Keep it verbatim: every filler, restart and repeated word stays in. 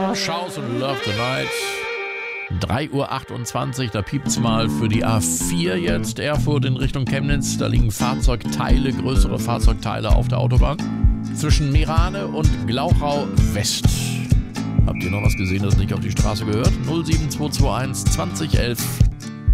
Shouse und Love the Night. drei Uhr achtundzwanzig, da piept's mal für die A vier jetzt. Erfurt in Richtung Chemnitz, da liegen Fahrzeugteile, größere Fahrzeugteile auf der Autobahn. Zwischen Meerane und Glauchau West. Habt ihr noch was gesehen, das nicht auf die Straße gehört? null sieben zwei zwei eins zwanzig elf